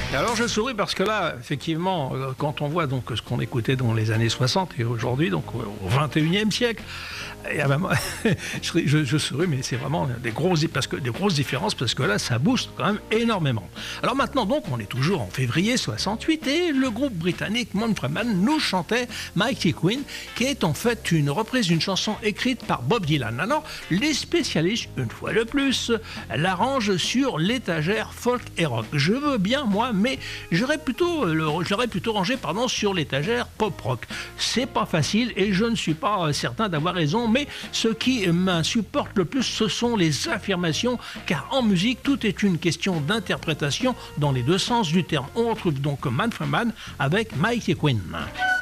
Alors je souris parce que là, effectivement, quand on voit donc ce qu'on écoutait dans les années 60 et aujourd'hui, donc au 21e siècle, et ben, moi, je souris, mais c'est vraiment des grosses différences parce que là, ça booste quand même énormément. Alors maintenant, donc, on est toujours en février 68 et le groupe britannique Manfred Mann nous chantait Mighty Queen, qui est en fait une reprise d'une chanson écrite par Bob Dylan. Alors, les spécialistes, une fois de plus, l'arrangent sur l'étagère folk et rock. Je veux bien, moi, mais je l'aurais plutôt rangé sur l'étagère pop rock. C'est pas facile et je ne suis pas certain d'avoir raison, mais ce qui m'insupporte le plus, ce sont les affirmations, car en musique, tout est une question d'interprétation dans les deux sens du terme. On retrouve donc Manfred Mann avec Mighty Queen.